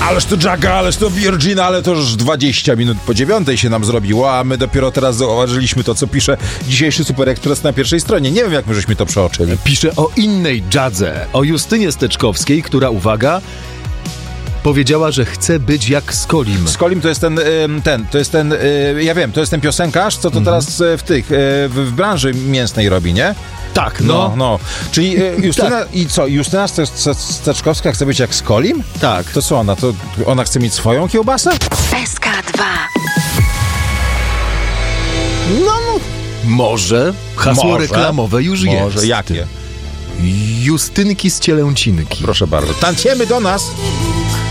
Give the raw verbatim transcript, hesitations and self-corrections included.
Ależ to Jacka, ależ to Virgin, ale to już dwadzieścia minut po dziewiątej się nam zrobiło, a my dopiero teraz zauważyliśmy to, co pisze dzisiejszy Super Express na pierwszej stronie. Nie wiem, jak my żeśmy to przeoczyli. Pisze o innej Jadze, o Justynie Steczkowskiej, która, uwaga, powiedziała, że chce być jak Skolim. Skolim to jest ten, ten, to jest ten, ja wiem, to jest ten piosenkarz, co to teraz w tych, w, w branży mięsnej robi, nie? Tak, no. No, no. Czyli Justyna, tak. i co, Justyna Steczkowska chce być jak Skolim? Tak. To co ona, to ona chce mieć swoją kiełbasę? S K dwa. No, no. Może hasło Może. reklamowe już jest. Może, jakie? Justynki z Cielęcinki. Proszę bardzo. Tańczymy do nas!